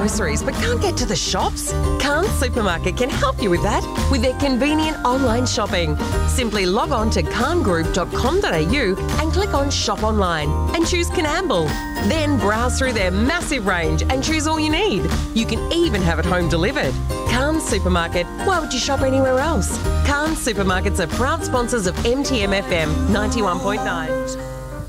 groceries but can't get to the shops? Carnes Supermarket can help you with that with their convenient online shopping. Simply log on to carngroup.com.au and click on Shop Online and choose Coonamble. Then browse through their massive range and choose all you need. You can even have it home delivered. Carnes Supermarket, why would you shop anywhere else? Carnes Supermarkets are proud sponsors of MTM FM 91.9.